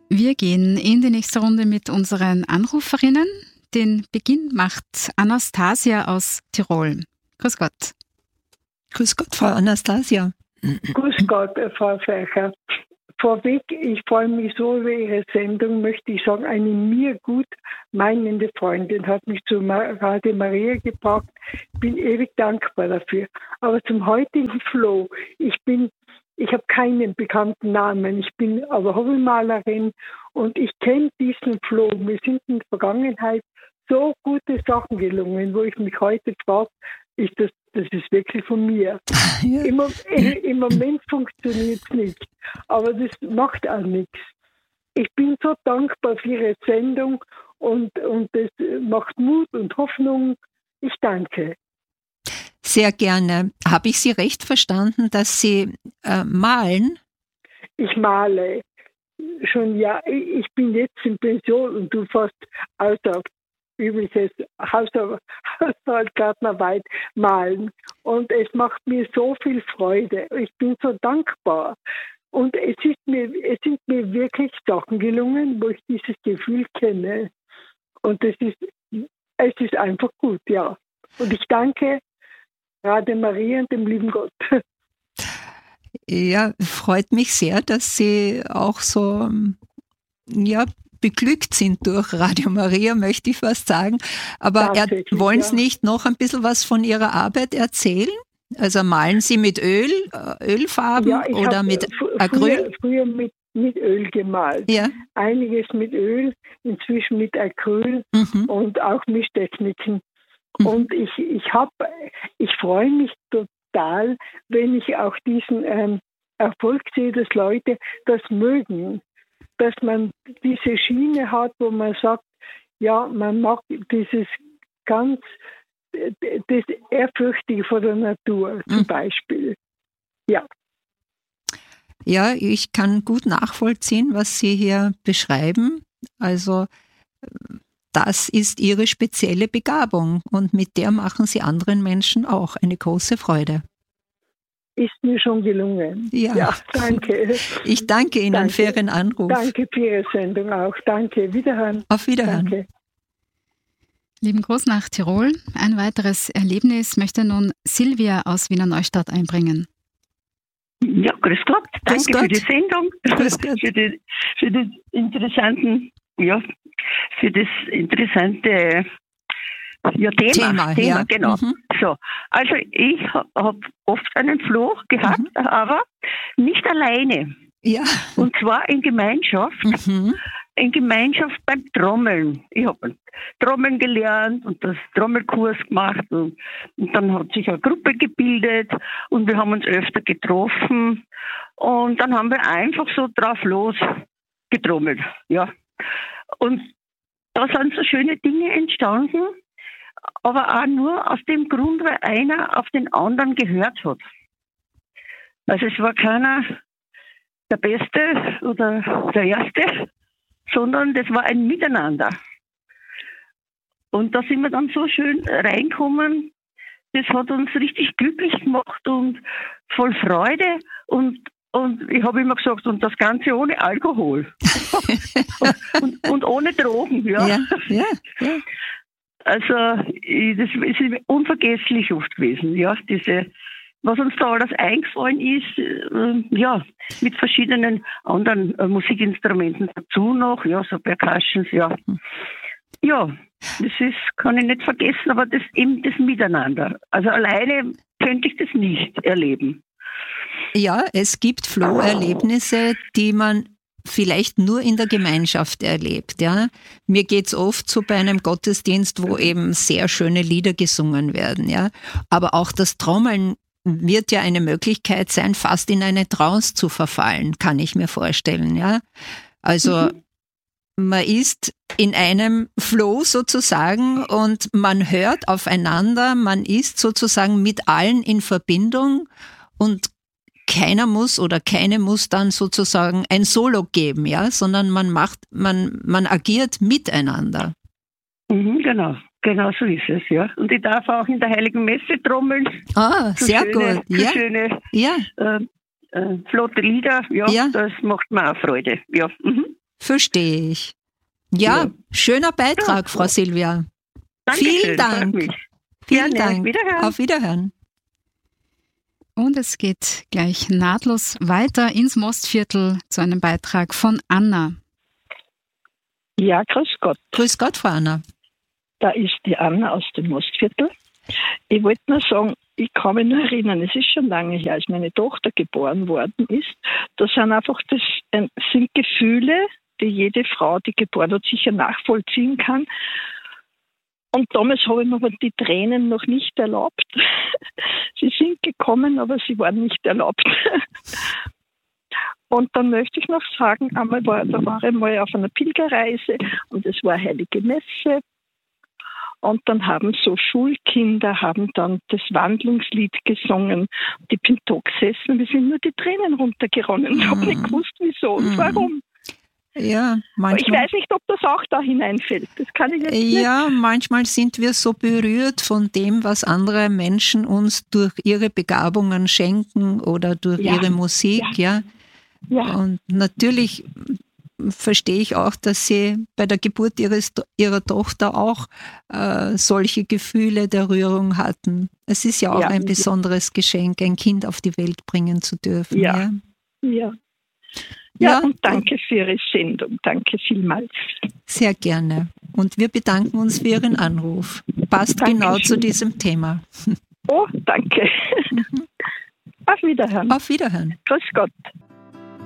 Wir gehen in die nächste Runde mit unseren Anruferinnen. Den Beginn macht Anastasia aus Tirol. Grüß Gott. Grüß Gott, Frau Anastasia. Grüß Gott, Frau Feicher. Vorweg, ich freue mich so über Ihre Sendung, möchte ich sagen, eine mir gut meinende Freundin hat mich zu Radio Maria gebracht. Bin ewig dankbar dafür. Aber zum heutigen Floh, ich habe keinen bekannten Namen, ich bin aber Hobelmalerin und ich kenne diesen Floh. Mir sind in der Vergangenheit so gute Sachen gelungen, wo ich mich heute frage, das ist wirklich von mir. Ja. Im Moment funktioniert es nicht, aber das macht auch nichts. Ich bin so dankbar für Ihre Sendung und das macht Mut und Hoffnung. Ich danke. Sehr gerne. Habe ich Sie recht verstanden, dass Sie malen? Ich male. Schon ja, ich bin jetzt in Pension und du fast außer übliches Haushaltsgärtnerarbeit malen. Und es macht mir so viel Freude. Ich bin so dankbar. Und es sind mir wirklich Sachen gelungen, wo ich dieses Gefühl kenne. Und es ist einfach gut, ja. Und ich danke Radio Maria und dem lieben Gott. Ja, freut mich sehr, dass Sie auch so, beglückt sind durch Radio Maria, möchte ich fast sagen. Aber wollen Sie nicht noch ein bisschen was von Ihrer Arbeit erzählen? Also malen Sie mit Ölfarben oder mit Acryl? Früher mit Öl gemalt. Ja. Einiges mit Öl, inzwischen mit Acryl und auch Mischtechniken. Und ich freue mich total, wenn ich auch diesen Erfolg sehe, dass Leute das mögen. Dass man diese Schiene hat, wo man sagt, ja, man mag dieses das Ehrfürchtige vor der Natur zum Beispiel. Ja. Ja, ich kann gut nachvollziehen, was Sie hier beschreiben. Also das ist Ihre spezielle Begabung und mit der machen Sie anderen Menschen auch eine große Freude. Ist mir schon gelungen. Ja, danke. Ich danke Ihnen für Ihren Anruf. Danke für Ihre Sendung auch. Danke. Wiederhören. Auf Wiederhören. Danke. Lieben Gruß nach Tirol. Ein weiteres Erlebnis möchte nun Silvia aus Wiener Neustadt einbringen. Ja, grüß Gott. Danke für die Sendung. Grüß Gott. Für das interessante Thema, genau. So, also ich habe oft einen Floh gehabt, aber nicht alleine. Ja. Und zwar in Gemeinschaft. In Gemeinschaft beim Trommeln. Ich habe Trommeln gelernt und das Trommelkurs gemacht und dann hat sich eine Gruppe gebildet und wir haben uns öfter getroffen und dann haben wir einfach so drauf los getrommelt. Ja. Und da sind so schöne Dinge entstanden, aber auch nur aus dem Grund, weil einer auf den anderen gehört hat. Also es war keiner der Beste oder der Erste, sondern das war ein Miteinander. Und da sind wir dann so schön reinkommen, das hat uns richtig glücklich gemacht und voll Freude und ich habe immer gesagt, und das Ganze ohne Alkohol. und ohne Drogen, ja. Also, das ist unvergesslich oft gewesen, ja, was uns da alles eingefallen ist, mit verschiedenen anderen Musikinstrumenten dazu noch, ja, so Percussions, ja. Ja, kann ich nicht vergessen, aber das Miteinander. Also alleine könnte ich das nicht erleben. Ja, es gibt Flow-Erlebnisse, die man vielleicht nur in der Gemeinschaft erlebt. Ja? Mir geht's oft so bei einem Gottesdienst, wo eben sehr schöne Lieder gesungen werden. Ja? Aber auch das Trommeln wird ja eine Möglichkeit sein, fast in eine Trance zu verfallen, kann ich mir vorstellen. Ja? Also man ist in einem Flow sozusagen und man hört aufeinander, man ist sozusagen mit allen in Verbindung und keiner muss oder keine muss dann sozusagen ein Solo geben, ja, sondern man agiert miteinander. Genau so ist es, ja. Und ich darf auch in der Heiligen Messe trommeln. Sehr gut. Ja. Schöne, flotte Lieder, ja, das macht mir auch Freude, ja. Verstehe ich. Ja, schöner Beitrag, Frau Silvia. Dankeschön, Vielen Dank. Vielen Dank. Wiederhören. Auf Wiederhören. Und es geht gleich nahtlos weiter ins Mostviertel zu einem Beitrag von Anna. Ja, grüß Gott. Grüß Gott, Frau Anna. Da ist die Anna aus dem Mostviertel. Ich wollte nur sagen, ich kann mich nur erinnern, es ist schon lange her, als meine Tochter geboren worden ist. Das sind Gefühle, die jede Frau, die geboren hat, sicher nachvollziehen kann. Und damals habe ich mir aber die Tränen noch nicht erlaubt. Sie sind gekommen, aber sie waren nicht erlaubt. Und dann möchte ich noch sagen, da war ich mal auf einer Pilgerreise und es war Heilige Messe. Und dann haben so Schulkinder dann das Wandlungslied gesungen. Und ich bin da gesessen und mir sind nur die Tränen runtergeronnen. Ich habe nicht gewusst, wieso und warum. Ja, manchmal. Ich weiß nicht, ob das auch da hineinfällt. Das kann ich jetzt nicht. Ja, manchmal sind wir so berührt von dem, was andere Menschen uns durch ihre Begabungen schenken oder durch ihre Musik, ja. Und natürlich verstehe ich auch, dass Sie bei der Geburt Ihrer Tochter auch solche Gefühle der Rührung hatten. Es ist ja auch ein besonderes Geschenk, ein Kind auf die Welt bringen zu dürfen. Ja, und danke für Ihre Sendung. Danke vielmals. Sehr gerne. Und wir bedanken uns für Ihren Anruf. Passt genau zu diesem Thema. Oh, danke. Auf Wiederhören. Auf Wiederhören. Grüß Gott.